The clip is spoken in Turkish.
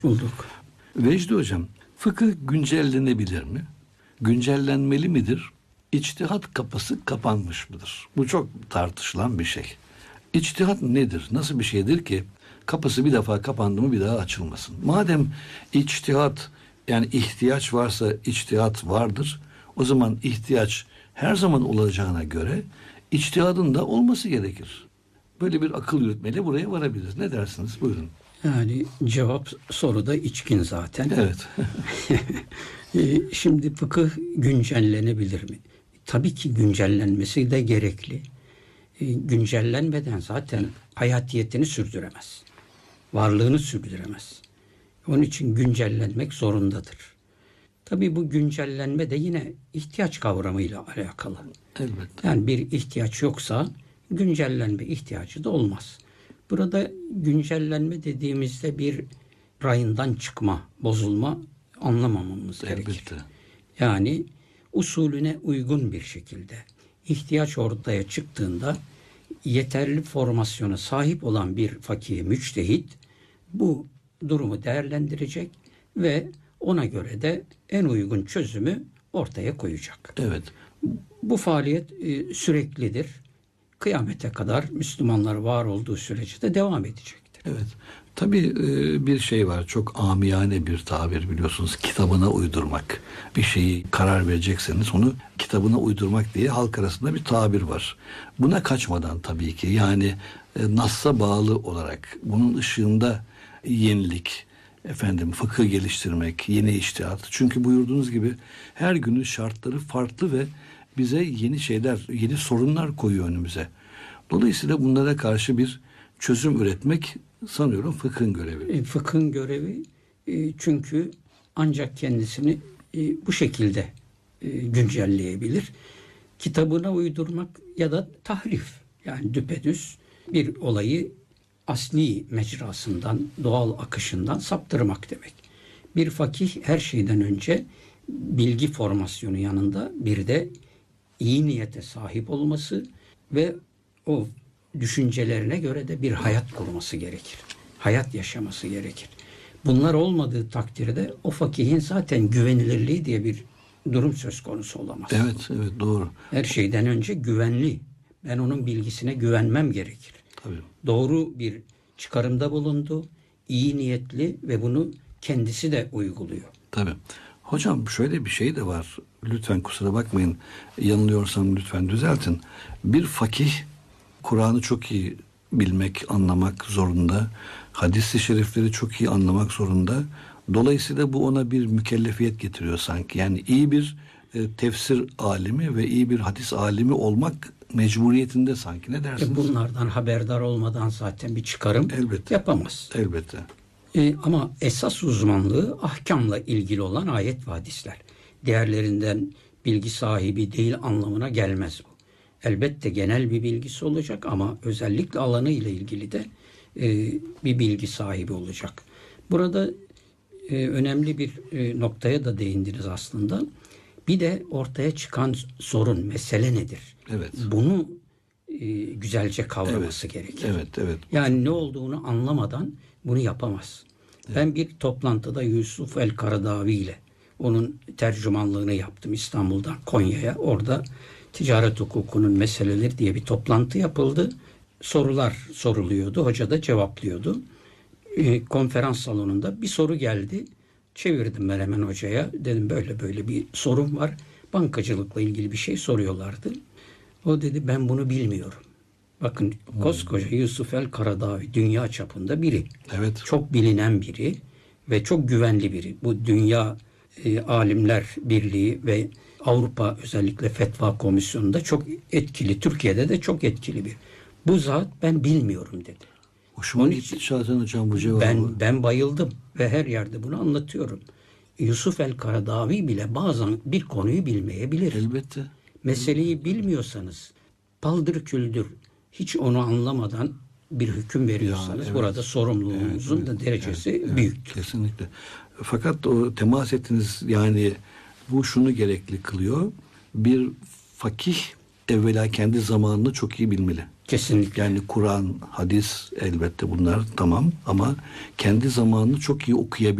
Bulduk. Vecdi Hocam, fıkıh güncellenebilir mi? Güncellenmeli midir? İçtihat kapısı kapanmış mıdır? Bu çok tartışılan bir şey. İçtihat nedir? Nasıl bir şeydir ki kapısı bir defa kapandı mı bir daha açılmasın? Madem içtihat, yani ihtiyaç varsa içtihat vardır. O zaman ihtiyaç her zaman olacağına göre içtihadın da olması gerekir. Böyle bir akıl yürütmeyle buraya varabiliriz. Ne dersiniz? Buyurun. Yani cevap soruda içkin zaten. Evet. Şimdi fıkıh güncellenebilir mi? Tabii ki güncellenmesi de gerekli. Güncellenmeden zaten hayatiyetini sürdüremez. Varlığını sürdüremez. Onun için güncellenmek zorundadır. Tabii bu güncellenme de yine ihtiyaç kavramıyla alakalı. Elbette. Yani bir ihtiyaç yoksa güncellenme ihtiyacı da olmaz. Burada güncellenme dediğimizde bir rayından çıkma, bozulma anlamamamız gerekir. Yani usulüne uygun bir şekilde ihtiyaç ortaya çıktığında yeterli formasyona sahip olan bir fakih müçtehit bu durumu değerlendirecek ve ona göre de en uygun çözümü ortaya koyacak. Evet. Bu faaliyet süreklidir. Kıyamete kadar Müslümanlar var olduğu sürece de devam edecektir. Evet. Tabii bir şey var. Çok amiyane bir tabir biliyorsunuz. Kitabına uydurmak. Bir şeyi karar verecekseniz onu kitabına uydurmak diye halk arasında bir tabir var. Buna kaçmadan tabii ki yani Nass'a bağlı olarak bunun ışığında yenilik, fıkıh geliştirmek, yeni içtihat. Çünkü buyurduğunuz gibi her günün şartları farklı ve bize yeni şeyler, yeni sorunlar koyuyor önümüze. Dolayısıyla bunlara karşı bir çözüm üretmek sanıyorum fıkhın görevi. Fıkhın görevi çünkü ancak kendisini bu şekilde güncelleyebilir. Kitabına uydurmak ya da tahrif, yani düpedüz bir olayı asli mecrasından, doğal akışından saptırmak demek. Bir fakih her şeyden önce bilgi formasyonu yanında bir de iyi niyete sahip olması ve o düşüncelerine göre de bir hayat kurması gerekir. Hayat yaşaması gerekir. Bunlar olmadığı takdirde o fakihin zaten güvenilirliği diye bir durum söz konusu olamaz. Evet, doğru. Her şeyden önce güvenli. Ben onun bilgisine güvenmem gerekir. Tabii. Doğru bir çıkarımda bulundu, iyi niyetli ve bunu kendisi de uyguluyor. Tabii. Hocam şöyle bir şey de var. Lütfen kusura bakmayın. Yanılıyorsam lütfen düzeltin. Bir fakih Kur'an'ı çok iyi bilmek, anlamak zorunda. Hadis-i şerifleri çok iyi anlamak zorunda. Dolayısıyla bu ona bir mükellefiyet getiriyor sanki. Yani iyi bir tefsir alimi ve iyi bir hadis alimi olmak mecburiyetinde sanki. Ne dersiniz? Bunlardan haberdar olmadan zaten bir çıkarım yapamaz. Elbette. Ama esas uzmanlığı ahkamla ilgili olan ayet ve hadisler. Diğerlerinden bilgi sahibi değil anlamına gelmez bu. Elbette genel bir bilgisi olacak ama özellikle alanı ile ilgili de bir bilgi sahibi olacak. Burada önemli bir noktaya da değindiniz aslında. Bir de ortaya çıkan sorun, mesele nedir? Evet. Bunu güzelce kavraması gerekir. Evet. Yani ne olduğunu anlamadan bunu yapamaz. Evet. Ben bir toplantıda Yusuf el-Karadavi ile onun tercümanlığını yaptım İstanbul'dan Konya'ya. Orada ticaret hukukunun meseleleri diye bir toplantı yapıldı. Sorular soruluyordu. Hoca da cevaplıyordu. Konferans salonunda bir soru geldi. Çevirdim ben hemen hocaya. Dedim böyle bir sorun var. Bankacılıkla ilgili bir şey soruyorlardı. O dedi ben bunu bilmiyorum. Bakın koskoca Yusuf el-Karadavi dünya çapında biri. Evet. Çok bilinen biri ve çok güvenli biri. Bu Dünya Alimler Birliği ve Avrupa özellikle Fetva Komisyonu'nda çok etkili. Türkiye'de de çok etkili bir. Bu zat ben bilmiyorum dedi. Hoşuma gitti zaten hocam bu cevabı. Ben bayıldım ve her yerde bunu anlatıyorum. Yusuf el-Karadavi bile bazen bir konuyu bilmeyebilir. Elbette. Meseleyi bilmiyorsanız paldır küldür hiç onu anlamadan bir hüküm veriyorsanız burada sorumluluğunuzun da derecesi büyüktür. Kesinlikle. Fakat o temas ettiniz yani bu şunu gerekli kılıyor. Bir fakih evvela kendi zamanını çok iyi bilmeli. Kesinlikle. Yani Kur'an, hadis elbette bunlar tamam ama kendi zamanını çok iyi okuyabilen